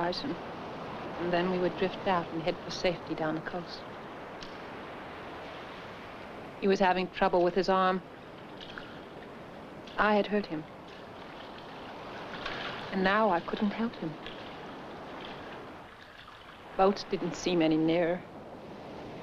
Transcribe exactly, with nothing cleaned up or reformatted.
horizon. And then we would drift out and head for safety down the coast. He was having trouble with his arm. I had hurt him. And now I couldn't help him. Boats didn't seem any nearer.